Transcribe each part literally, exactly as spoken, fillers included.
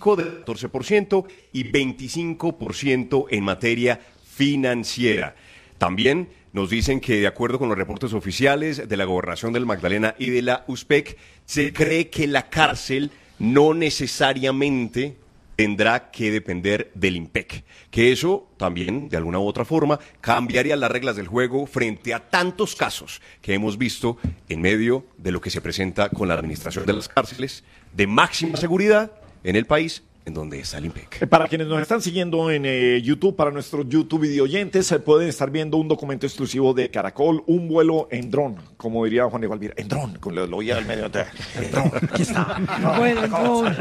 físico de catorce por ciento y veinticinco por ciento en materia financiera. También nos dicen que, de acuerdo con los reportes oficiales de la Gobernación del Magdalena y de la U S P E C, se cree que la cárcel no necesariamente tendrá que depender del IMPEC, que eso también, de alguna u otra forma, cambiaría las reglas del juego frente a tantos casos que hemos visto en medio de lo que se presenta con la administración de las cárceles de máxima seguridad en el país, en donde está el IMPEC. Para quienes nos están siguiendo en eh, YouTube, para nuestros YouTube videoyentes, se pueden estar viendo un documento exclusivo de Caracol, un vuelo en dron, como diría Juan de Valvira, en dron, con lo, lo oía al medio, en dron, aquí está. No, vuela el dron.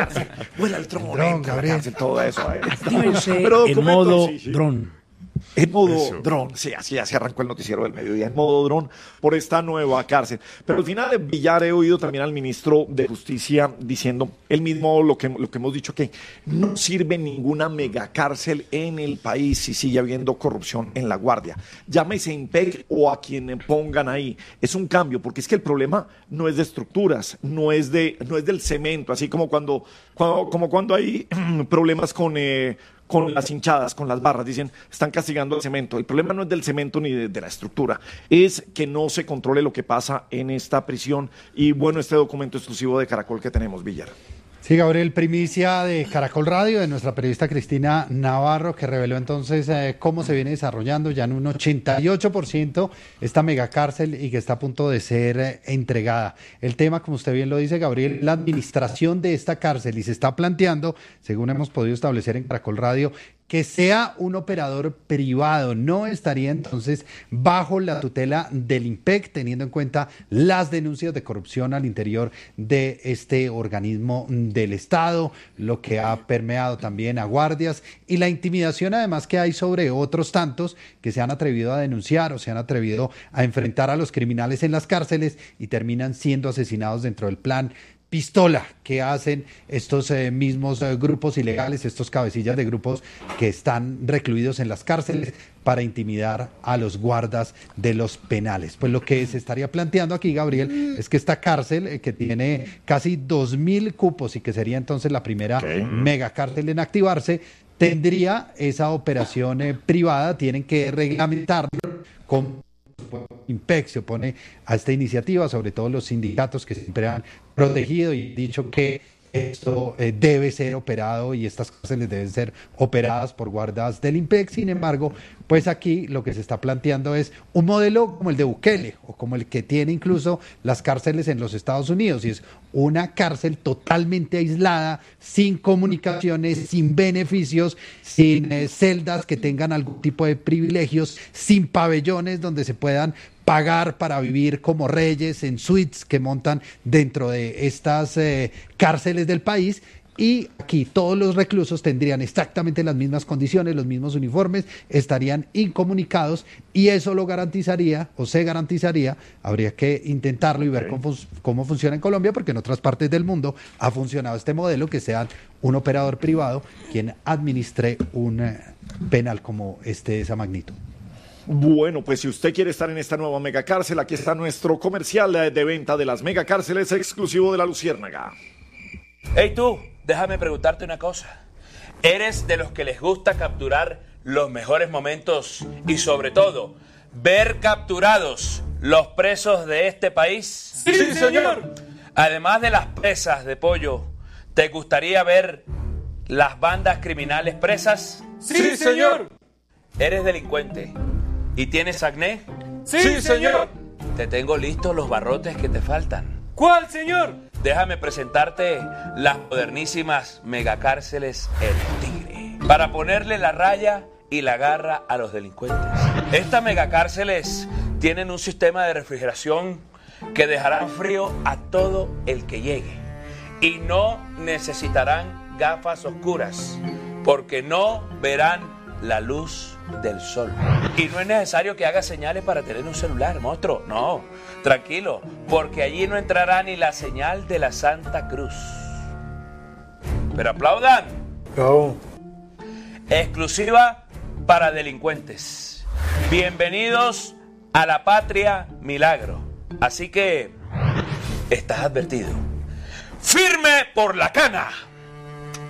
Vuela el dron, dron, Gabriel. Cárcel, todo eso. Eh. Pero en modo sí, sí. dron. En modo dron, sí, así, así arrancó el noticiero del mediodía, en modo dron por esta nueva cárcel. Pero al final, Villar, he oído también al ministro de Justicia diciendo el mismo, lo que, lo que hemos dicho, que no sirve ninguna megacárcel en el país si sigue habiendo corrupción en la guardia. Llámese IMPEC o a quien pongan ahí. Es un cambio, porque es que el problema no es de estructuras, no es, de, no es del cemento, así como cuando, cuando, como cuando hay problemas con... Eh, con las hinchadas, con las barras, dicen, están castigando el cemento. El problema no es del cemento ni de, de la estructura, es que no se controle lo que pasa en esta prisión. Y bueno, este documento exclusivo de Caracol que tenemos, Villar. Sí, Gabriel, primicia de Caracol Radio, de nuestra periodista Cristina Navarro, que reveló entonces eh, cómo se viene desarrollando ya en un ochenta y ocho por ciento esta megacárcel y que está a punto de ser eh, entregada. El tema, como usted bien lo dice, Gabriel, la administración de esta cárcel, y se está planteando, según hemos podido establecer en Caracol Radio, que sea un operador privado, no estaría entonces bajo la tutela del IMPEC, teniendo en cuenta las denuncias de corrupción al interior de este organismo del Estado, lo que ha permeado también a guardias y la intimidación además que hay sobre otros tantos que se han atrevido a denunciar o se han atrevido a enfrentar a los criminales en las cárceles y terminan siendo asesinados dentro del plan pistola que hacen estos eh, mismos eh, grupos ilegales, estos cabecillas de grupos que están recluidos en las cárceles para intimidar a los guardas de los penales. Pues lo que se estaría planteando aquí, Gabriel, es que esta cárcel, eh, que tiene casi dos mil cupos y que sería entonces la primera okay. megacárcel en activarse, tendría esa operación eh, privada, tienen que reglamentarlo con... IMPEC se opone a esta iniciativa, sobre todo los sindicatos que siempre han protegido y dicho que esto eh, debe ser operado y estas cárceles deben ser operadas por guardas del IMPEC. Sin embargo, pues aquí lo que se está planteando es un modelo como el de Bukele o como el que tiene incluso las cárceles en los Estados Unidos, y es una cárcel totalmente aislada, sin comunicaciones, sin beneficios, sin eh, celdas que tengan algún tipo de privilegios, sin pabellones donde se puedan pagar para vivir como reyes en suites que montan dentro de estas eh, cárceles del país. Y aquí todos los reclusos tendrían exactamente las mismas condiciones, los mismos uniformes, estarían incomunicados, y eso lo garantizaría o se garantizaría, habría que intentarlo y ver okay. cómo, cómo funciona en Colombia, porque en otras partes del mundo ha funcionado este modelo, que sea un operador privado quien administre un eh, penal como este de esa magnitud. Bueno, pues si usted quiere estar en esta nueva megacárcel, aquí está nuestro comercial de venta de las megacárceles exclusivo de La Luciérnaga. Hey tú, déjame preguntarte una cosa. ¿Eres de los que les gusta capturar los mejores momentos y sobre todo ver capturados los presos de este país? Sí, sí señor. Además de las presas de pollo, ¿te gustaría ver las bandas criminales presas? Sí, señor. ¿Eres delincuente y tienes acné? Sí, sí señor. Te tengo listos los barrotes que te faltan. ¿Cuál, señor? Déjame presentarte las modernísimas megacárceles El Tigre, para ponerle la raya y la garra a los delincuentes. Estas megacárceles tienen un sistema de refrigeración que dejará frío a todo el que llegue, y no necesitarán gafas oscuras porque no verán la luz del sol. Y no es necesario que haga señales para tener un celular, monstruo. No, tranquilo, porque allí no entrará ni la señal de la Santa Cruz. Pero aplaudan. No. Exclusiva para delincuentes. Bienvenidos a la patria milagro. Así que estás advertido. ¡Firme por la cana!